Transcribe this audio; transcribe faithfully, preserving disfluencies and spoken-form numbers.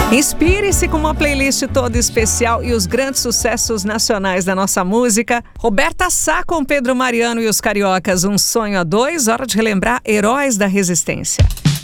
Inspire-se com uma playlist toda especial e os grandes sucessos nacionais da nossa música. Roberta Sá com Pedro Mariano e os Cariocas, Um Sonho a Dois, hora de relembrar heróis da resistência.